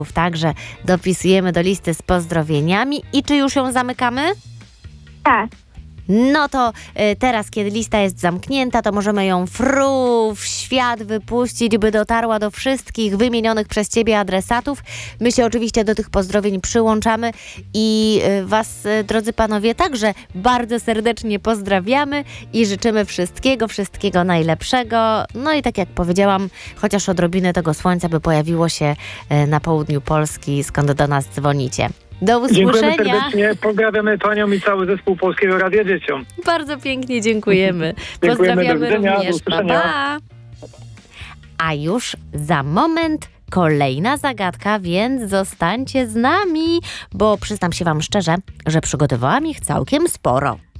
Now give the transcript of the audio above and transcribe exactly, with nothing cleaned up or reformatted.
Także dopisujemy do listy z pozdrowieniami. I czy już ją zamykamy? Tak. No to y, teraz, kiedy lista jest zamknięta, to możemy ją fru w świat wypuścić, by dotarła do wszystkich wymienionych przez Ciebie adresatów. My się oczywiście do tych pozdrowień przyłączamy i y, Was, y, drodzy panowie, także bardzo serdecznie pozdrawiamy i życzymy wszystkiego, wszystkiego najlepszego. No i tak jak powiedziałam, chociaż odrobinę tego słońca by pojawiło się y, na południu Polski, skąd do nas dzwonicie. Do usłyszenia. Dziękujemy serdecznie. Pozdrawiamy panią i cały zespół Polskiego Radia Dzieciom. Bardzo pięknie dziękujemy. Dziękujemy, Pozdrawiamy do widzenia, do również. Pa, usłyszenia. pa. A już za moment kolejna zagadka, więc zostańcie z nami, bo przyznam się wam szczerze, że przygotowałam ich całkiem sporo.